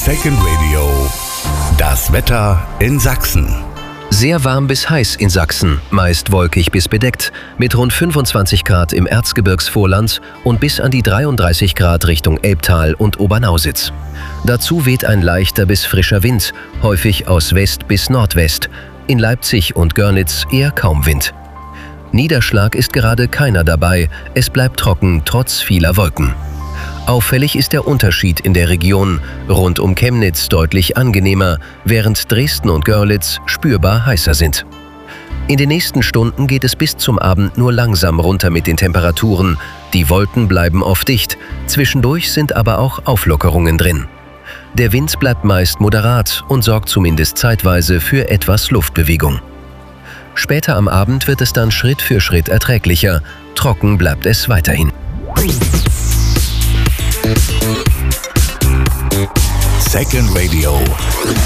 Second Radio. Das Wetter in Sachsen. Sehr warm bis heiß in Sachsen, meist wolkig bis bedeckt, mit rund 25 Grad im Erzgebirgsvorland und bis an die 33 Grad Richtung Elbtal und Oberlausitz. Dazu weht ein leichter bis frischer Wind, häufig aus West bis Nordwest. In Leipzig und Görlitz eher kaum Wind. Niederschlag ist gerade keiner dabei, es bleibt trocken trotz vieler Wolken. Auffällig ist der Unterschied in der Region, rund um Chemnitz deutlich angenehmer, während Dresden und Görlitz spürbar heißer sind. In den nächsten Stunden geht es bis zum Abend nur langsam runter mit den Temperaturen, die Wolken bleiben oft dicht, zwischendurch sind aber auch Auflockerungen drin. Der Wind bleibt meist moderat und sorgt zumindest zeitweise für etwas Luftbewegung. Später am Abend wird es dann Schritt für Schritt erträglicher, trocken bleibt es weiterhin. Second Radio.